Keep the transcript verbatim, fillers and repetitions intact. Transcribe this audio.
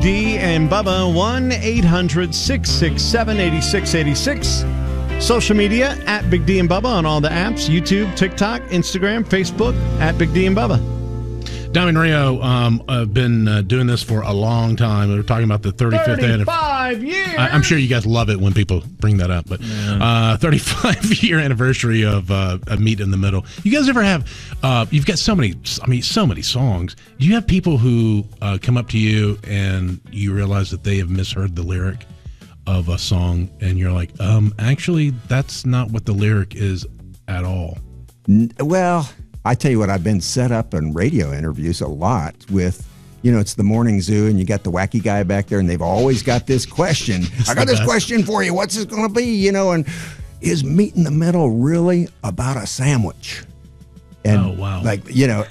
D and Bubba, one eight hundred six six seven eight six eight six. Social media, at Big D and Bubba on all the apps, YouTube, TikTok, Instagram, Facebook, at Big D and Bubba. Diamond Rio, um, I've been uh, doing this for a long time. We were talking about the thirty-fifth anniversary. thirty-five years! I, I'm sure you guys love it when people bring that up, but yeah. uh, thirty-five year anniversary of, uh, of Meet in the Middle. You guys ever have, uh, you've got so many, I mean, so many songs. Do you have people who uh, come up to you and you realize that they have misheard the lyric of a song and you're like, um, actually, that's not what the lyric is at all? Well, I tell you what, I've been set up in radio interviews a lot with, you know, it's the morning zoo and you got the wacky guy back there and they've always got this question. I got this best. question for you. What's this going to be? You know, and is Meet in the Middle really about a sandwich? And oh, wow. like, you know,